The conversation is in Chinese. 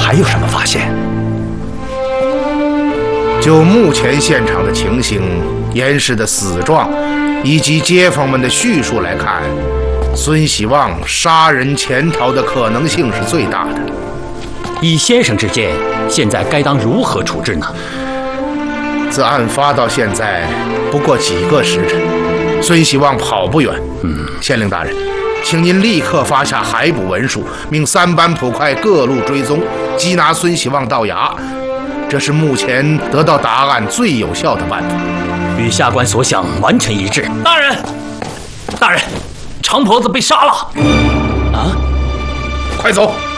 还有什么发现？ 就目前现场的情形、严氏的死状，以及街坊们的叙述来看，孙喜旺杀人潜逃的可能性是最大的。 以先生之见，现在该当如何处置呢？ 自案发到现在不过几个时辰，孙喜旺跑不远。县令大人，请您立刻发下海捕文书，命3班捕快各路追踪，缉拿孙喜旺到衙。这是目前得到答案最有效的办法。 与下官所想完全一致。 大人，大人，常婆子被杀了！ 啊！ 快走！